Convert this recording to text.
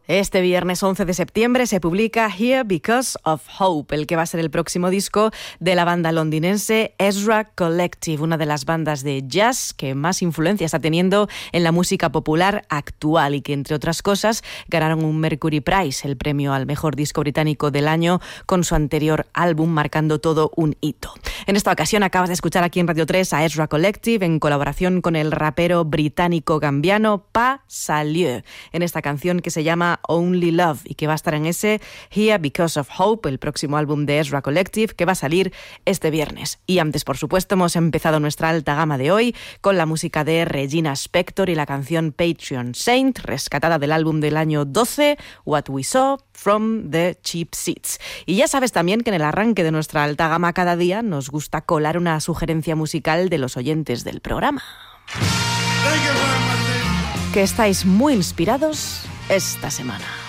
Este viernes 11 de septiembre se publica Here Because of Hope, el que va a ser el próximo disco de la banda londinense Ezra Collective, una de las bandas de jazz que más influencia está teniendo en la música popular actual y que, entre otras cosas, ganaron un Mercury Prize, el premio al mejor disco británico del año, con su anterior álbum, marcando todo un hito. En esta ocasión acabas de escuchar aquí en Radio 3 a Ezra Collective en colaboración con el rapero británico-gambiano Pas Salieu, en esta canción que se llama Only Love y que va a estar en ese Here Because of Hope, el próximo álbum de Ezra Collective, que va a salir este viernes. Y antes, por supuesto, hemos empezado nuestra alta gama de hoy con la música de Regina Spektor y la canción Patreon Saint, rescatada del álbum del año 12, What We Saw from the Cheap Seats. Y ya sabes también que en el arranque de nuestra alta gama cada día nos gusta colar una sugerencia musical de los oyentes del programa. Que estáis muy inspirados esta semana.